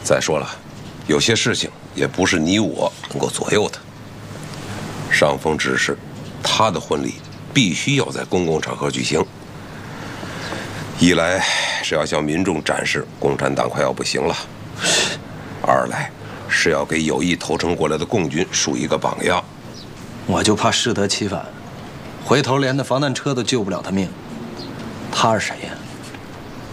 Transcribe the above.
再说了，有些事情也不是你我能够左右的。上峰指示，他的婚礼必须要在公共场合举行。一来是要向民众展示共产党快要不行了，二来是要给有意投诚过来的共军树一个榜样。 我就怕适得其反，回头连那防弹车都救不了他命。他是谁呀？